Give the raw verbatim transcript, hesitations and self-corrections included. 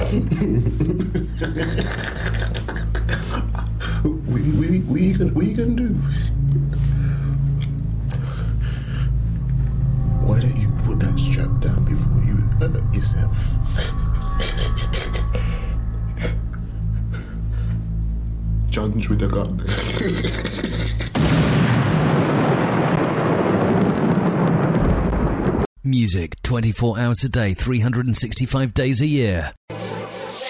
we we we can we can do. Why don't you put that strap down before you hurt yourself? John's with a gun. Music twenty-four hours a day, three hundred sixty-five days a year.